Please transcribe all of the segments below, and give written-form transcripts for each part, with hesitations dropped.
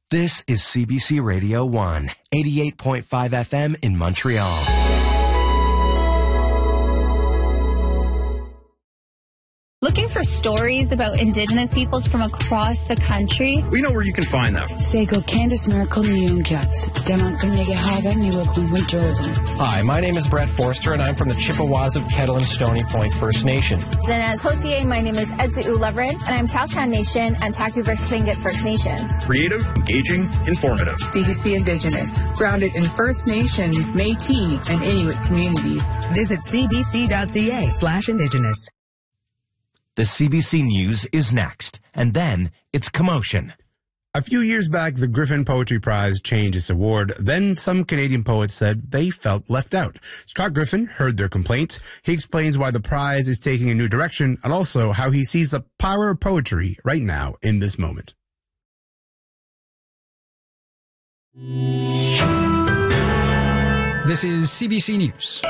This is CBC Radio 1, 88.5 FM in Montreal. Looking for stories about Indigenous peoples from across the country? We know where you can find them. Sego Candice Miracle Hi, my name is Brett Forster, and I'm from the Chippewas of Kettle and Stony Point First Nation. Zinez Hotier, my name is Edziu Leverin, and I'm Tahltan Nation and Taku-Versh Tlingit First Nations. Creative, engaging, informative. CBC Indigenous, grounded in First Nations, Métis, and Inuit communities. Visit cbc.ca/Indigenous. The CBC News is next, and then it's commotion. A few years back, the Griffin Poetry Prize changed its award. Then some Canadian poets said they felt left out. Scott Griffin heard their complaints. He explains why the prize is taking a new direction and also how he sees the power of poetry right now in this moment. This is CBC News.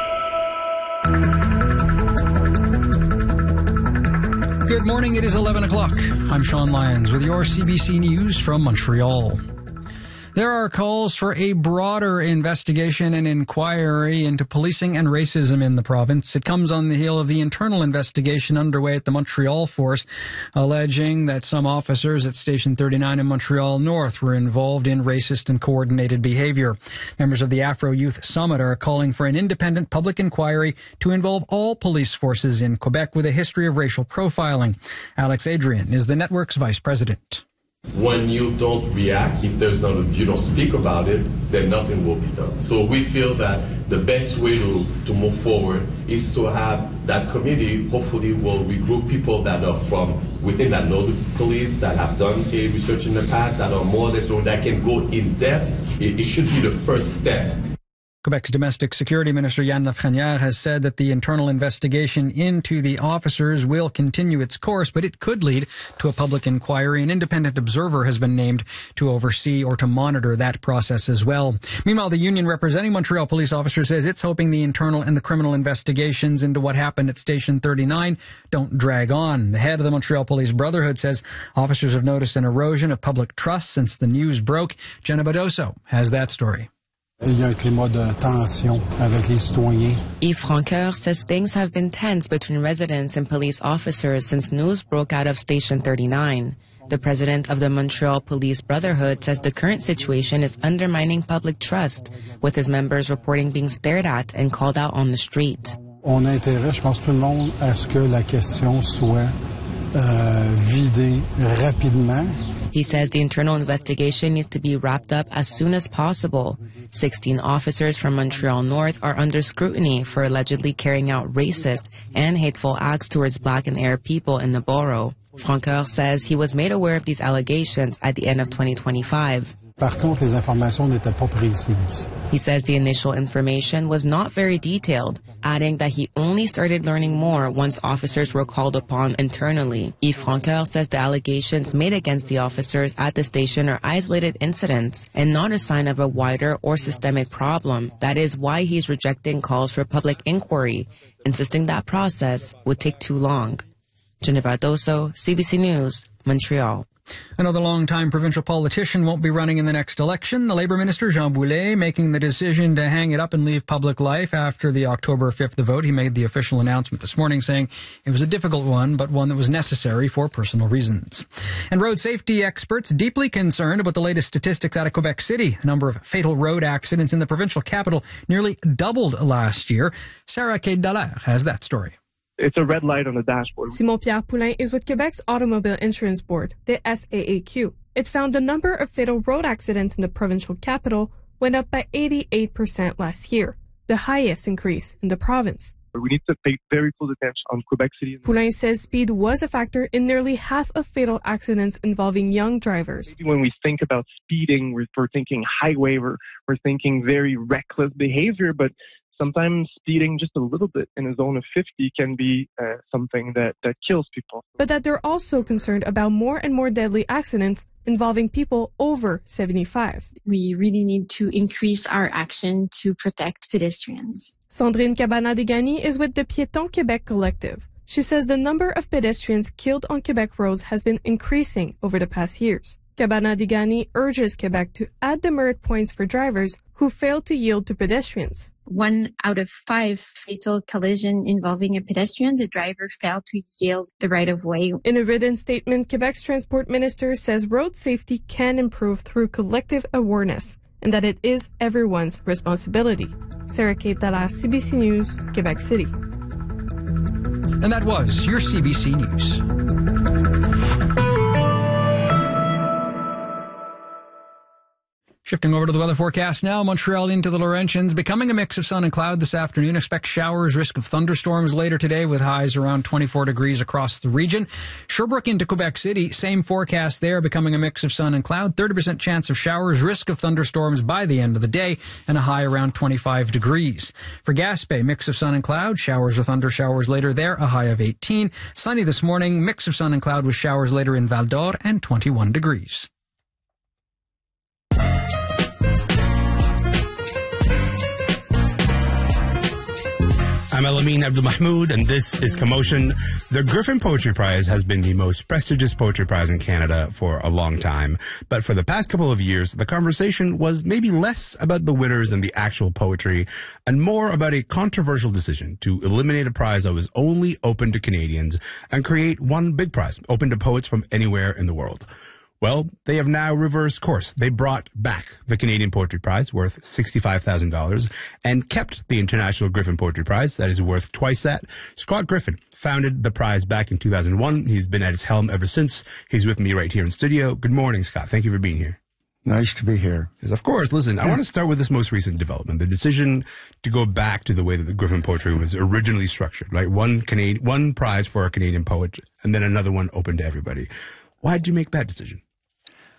Good morning, it is 11 o'clock. I'm Sean Lyons with your CBC News from Montreal. There are calls for a broader investigation and inquiry into policing and racism in the province. It comes on the heel of the internal investigation underway at the Montreal Force, alleging that some officers at Station 39 in Montreal North were involved in racist and coordinated behavior. Members of the Afro Youth Summit are calling for an independent public inquiry to involve all police forces in Quebec with a history of racial profiling. Alex Adrian is the network's vice president. When you don't react, if you don't speak about it, then nothing will be done. So we feel that the best way to move forward is to have that committee hopefully will regroup people that are from within that know the police, that have done research in the past, that are more or less, so that can go in depth. It should be the first step. Quebec's Domestic Security Minister Yann Lafrenière has said that the internal investigation into the officers will continue its course, but it could lead to a public inquiry. An independent observer has been named to oversee or to monitor that process as well. Meanwhile, the union representing Montreal police officers says it's hoping the internal and the criminal investigations into what happened at Station 39 don't drag on. The head of the Montreal Police Brotherhood says officers have noticed an erosion of public trust since the news broke. Jenna Badoso has that story. Yves Francoeur says things have been tense between residents and police officers since news broke out of Station 39. The president of the Montreal Police Brotherhood says the current situation is undermining public trust, with his members reporting being stared at and called out on the street. On a intérêt, je pense tout le monde, à ce que la question soit vidée rapidement. He says the internal investigation needs to be wrapped up as soon as possible. 16 officers from Montreal North are under scrutiny for allegedly carrying out racist and hateful acts towards Black and Arab people in the borough. Francoeur says he was made aware of these allegations at the end of 2025. Par contre, les informations n'étaient pas précises. He says the initial information was not very detailed, adding that he only started learning more once officers were called upon internally. Yves Francoeur says the allegations made against the officers at the station are isolated incidents and not a sign of a wider or systemic problem. That is why he's rejecting calls for public inquiry, insisting that process would take too long. Jenna Badoso, CBC News, Montreal. Another long-time provincial politician won't be running in the next election. The Labour Minister, Jean Boulet, making the decision to hang it up and leave public life after the October 5th vote. He made the official announcement this morning saying it was a difficult one, but one that was necessary for personal reasons. And road safety experts deeply concerned about the latest statistics out of Quebec City. The number of fatal road accidents in the provincial capital nearly doubled last year. Sarah Kay-Dallaire has that story. It's a red light on the dashboard. Simon-Pierre Poulin is with Quebec's Automobile Insurance Board, the SAAQ. It found the number of fatal road accidents in the provincial capital went up by 88% last year, the highest increase in the province. We need to pay very close attention on Quebec City. Poulin says speed was a factor in nearly half of fatal accidents involving young drivers. When we think about speeding, we're thinking highway, we're thinking very reckless behavior, but sometimes speeding just a little bit in a zone of 50 can be something that kills people. But that they're also concerned about more and more deadly accidents involving people over 75. We really need to increase our action to protect pedestrians. Sandrine Cabana-Degani is with the Piétons Québec Collective. She says the number of pedestrians killed on Quebec roads has been increasing over the past years. Cabana Digani urges Quebec to add demerit points for drivers who fail to yield to pedestrians. 1 out of 5 fatal collision involving a pedestrian, the driver failed to yield the right-of-way. In a written statement, Quebec's transport minister says road safety can improve through collective awareness and that it is everyone's responsibility. Sarah Kate Dalla, CBC News, Quebec City. And that was your CBC News. Shifting over to the weather forecast now. Montreal into the Laurentians, becoming a mix of sun and cloud this afternoon. Expect showers, risk of thunderstorms later today with highs around 24 degrees across the region. Sherbrooke into Quebec City, same forecast there, becoming a mix of sun and cloud. 30% chance of showers, risk of thunderstorms by the end of the day, and a high around 25 degrees. For Gaspé, mix of sun and cloud, showers or thunder showers later there, a high of 18. Sunny this morning, mix of sun and cloud with showers later in Val d'Or, and 21 degrees. I'm Elamine Abdul-Mahmoud, and this is Commotion. The Griffin Poetry Prize has been the most prestigious poetry prize in Canada for a long time. But for the past couple of years, the conversation was maybe less about the winners and the actual poetry, and more about a controversial decision to eliminate a prize that was only open to Canadians and create one big prize, open to poets from anywhere in the world. Well, they have now reversed course. They brought back the Canadian Poetry Prize, worth $65,000, and kept the International Griffin Poetry Prize, that is worth twice that. Scott Griffin founded the prize back in 2001. He's been at its helm ever since. He's with me right here in studio. Good morning, Scott. Thank you for being here. Nice to be here. Yes, of course. Listen, I want to start with this most recent development, the decision to go back to the way that the Griffin Poetry was originally structured, right? One prize for a Canadian poet, and then another one open to everybody. Why did you make that decision?